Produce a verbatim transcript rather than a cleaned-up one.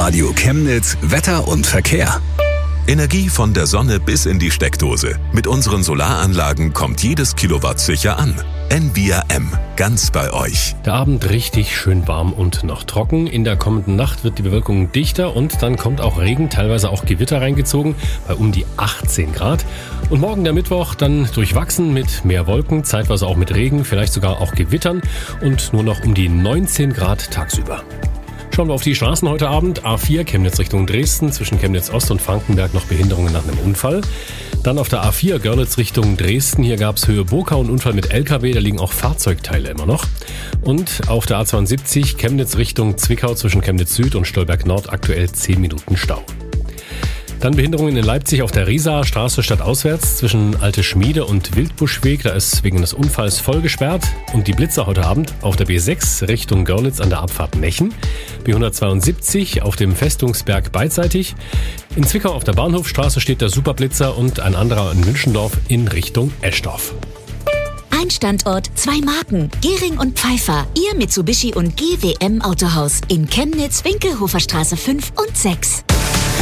Radio Chemnitz Wetter und Verkehr. Energie von der Sonne bis in die Steckdose. Mit unseren Solaranlagen kommt jedes Kilowatt sicher an. N V I A M, ganz bei euch. Der Abend richtig schön warm und noch trocken. In der kommenden Nacht wird die Bewölkung dichter und dann kommt auch Regen, teilweise auch Gewitter reingezogen, bei um die achtzehn Grad. Und morgen der Mittwoch dann durchwachsen mit mehr Wolken, zeitweise auch mit Regen, vielleicht sogar auch Gewittern und nur noch um die neunzehn Grad tagsüber. Schauen wir auf die Straßen heute Abend. A vier Chemnitz Richtung Dresden, zwischen Chemnitz Ost und Frankenberg noch Behinderungen nach einem Unfall. Dann auf der A vier Görlitz Richtung Dresden, hier gab es Höhe Burkau einen Unfall mit L K W, da liegen auch Fahrzeugteile immer noch. Und auf der A zweiundsiebzig Chemnitz Richtung Zwickau zwischen Chemnitz Süd und Stolberg Nord aktuell zehn Minuten Stau. Dann Behinderungen in Leipzig auf der Riesaer Straße stadtauswärts zwischen Alte Schmiede und Wildbuschweg. Da ist wegen des Unfalls voll gesperrt. Und die Blitzer heute Abend auf der B sechs Richtung Görlitz an der Abfahrt Nechen. B hundertzweiundsiebzig auf dem Festungsberg beidseitig. In Zwickau auf der Bahnhofstraße steht der Superblitzer und ein anderer in Münschendorf in Richtung Eschdorf. Ein Standort, zwei Marken. Gehring und Pfeiffer. Ihr Mitsubishi und G W M Autohaus in Chemnitz, Winkelhoferstraße fünf und sechs.